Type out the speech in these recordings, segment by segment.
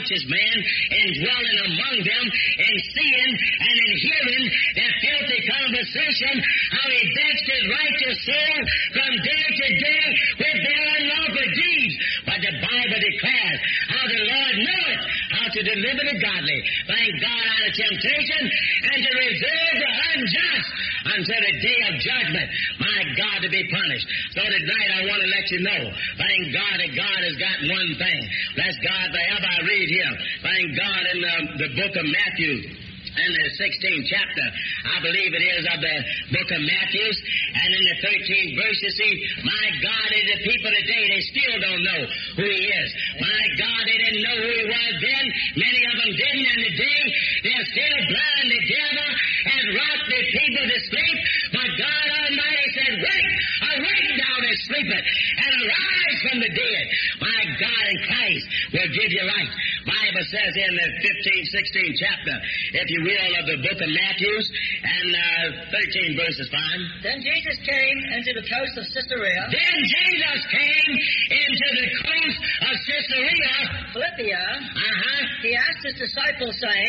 righteous man, indwelling among them, and seeing and in hearing their filthy conversation, how he vexed his righteous soul from day to day with their unlawful deeds. But the Bible declares how the Lord knoweth how to deliver the godly, thank God, out of temptation, and to reserve the unjust until the day of judgment, my God, to be punished. So tonight I want to let you know, thank God that God has got one thing. Bless God, forever I read here, thank God, in the book of Matthew, in the 16th chapter, I believe it is, of the book of Matthew, and in the 13th verse, you see, my God, the people today, they still don't know who He is. My God, they didn't know who He was then. Many of them didn't, and today, they're still blind. The devil has rocked the people to sleep, but God Almighty said, wake, awake thou that sleepeth, and arise from the dead. My God in Christ will give you light. Bible says in the 15th, 16th chapter, if you will, of the book of Matthew, and 13 verses, fine. Then Jesus came into the coast of Caesarea. Then Jesus came into the coast of Caesarea Philippia. He asked His disciples, saying,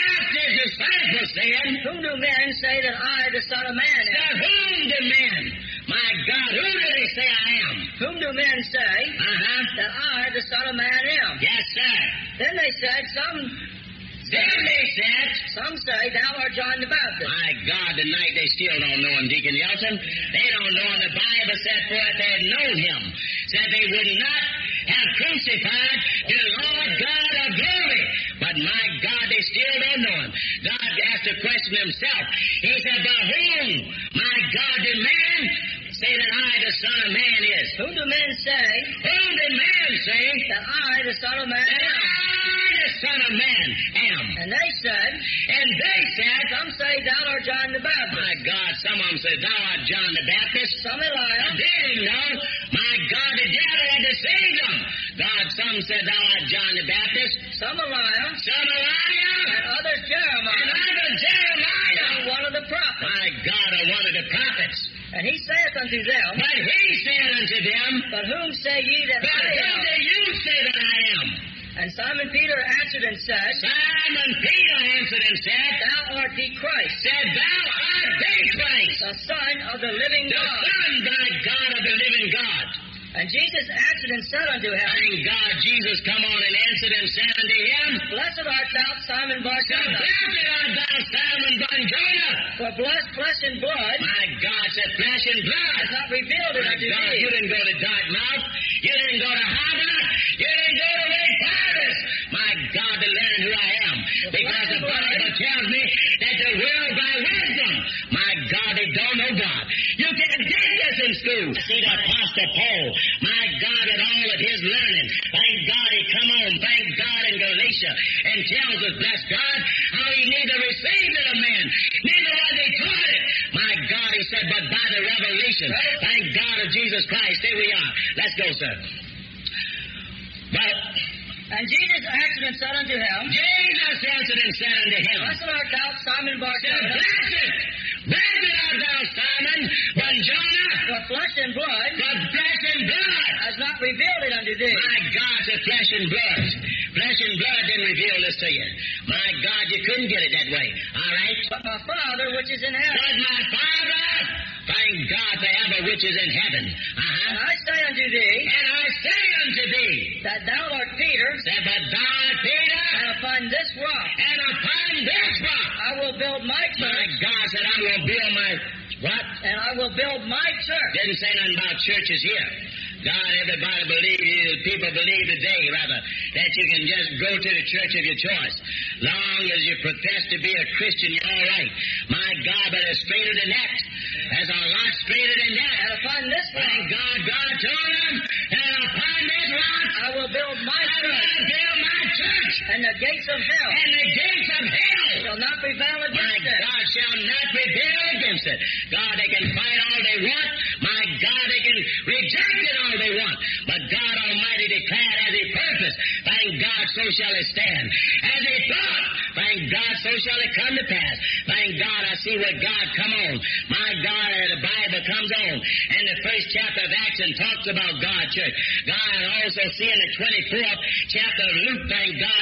Whom do men say that I, the Son of Man, am? Whom do men? My God, who do they say I am? Whom do men say that I, the Son of Man, am? Yes, sir. Then they said, Some say, Thou art John the Baptist. My God, tonight they still don't know Him, Deacon Yelton. They don't know Him. The Bible said for if they had known Him, said they would not have crucified the Lord God of glory. But my God, they still don't know Him. God asked the question Himself. He said, But whom, my God, did man say that I, the Son of Man, is? Whom do men say? Whom did man say that I, the Son of Man, am? Son of Man am. And they said, Some say thou art John the Baptist. My God, some of them said, Thou art John the Baptist. Some Elijah. They didn't know. My God, the devil had deceived them. God, some said, Thou art John the Baptist. Some Elijah. Some Elijah. And others Jeremiah. And others Jeremiah. And one of the prophets. My God, or one of the prophets. And he saith unto them, But he said unto them, But whom say ye that I am? But whom do you say that I am? And Simon Peter answered and said, Thou art the Christ. Said, Thou art the Christ. The Son of the living God. The Son, thy God, of the living God. And Jesus answered and said unto him, Thank God, Jesus come on and answered and said unto him, Blessed art thou, Simon Bar-Jonah. Blessed art thou, Simon Bar-Jonah. For flesh and blood, my God, said flesh and blood, has not revealed it unto thee. You didn't go to Dartmouth. You didn't go to Harvard. You didn't go to Wake Forest. My God, to learn who I am. Because the Bible tells me that the world by wisdom, my God, they don't know God. You can get this in school. See the Apostle Paul, my God, in all of his learning. Thank God he come on, thank God, in Galatia, and tells us, bless God, how he neither received it of man, neither was he taught it. My God, he said, but by the revelation. Thank God of Jesus Christ. Here we are. Let's go, sir. And Jesus answered and said unto him, Blessed art thou, Simon Bar-Jonah. Blessed art thou, Simon Bar-Jonah. For flesh and blood, has not revealed it unto thee. My God, the flesh and blood. Flesh and blood didn't reveal this to you. My God, you couldn't get it that way. All right? But my Father which is in heaven. But my Father, thank God, forever, which is in heaven. And I say unto thee, that thou art Peter, but thou art Peter, and upon this rock, I will build my church. My God said, I'm going to build my what? And I will build my church. Didn't say nothing about churches here. God, everybody believes, people believe today, rather, that you can just go to the church of your choice. Long as you profess to be a Christian, you're all right. My God, but it's straighter than that. There's a lot straighter than that. And upon this rock, thank God, God told him, and upon this rock, I will build my church. And the gates of hell. Shall not prevail against it. My God shall not prevail against it. God, they can fight all they want. My God, they can reject it all they want. But God Almighty declared as He purposed, thank God, so shall it stand. As He thought, thank God, so shall it come to pass. Thank God, I see what God come on. My God, the Bible comes on. And the first chapter of Acts and talks about God, church. God also see in the 24th chapter of Luke, thank God,